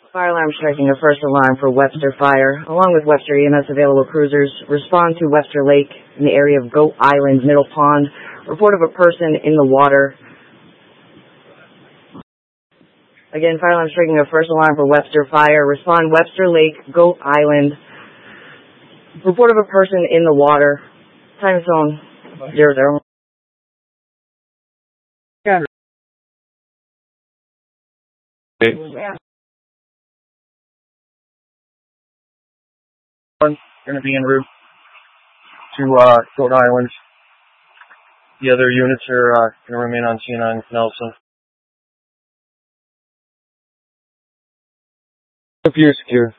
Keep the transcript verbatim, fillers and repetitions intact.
Fire alarm striking a first alarm for Webster Fire. Along with Webster E M S available cruisers, respond to Webster Lake in the area of Goat Island, Middle Pond. Report of a person in the water. Again, fire alarm striking a first alarm for Webster Fire. Respond Webster Lake, Goat Island. Report of a person in the water. Time zone zero zero. Yeah. Yeah. Going to be en route to uh, Goat Island. The other units are uh, going to remain on scene on Nelson. Computer secure.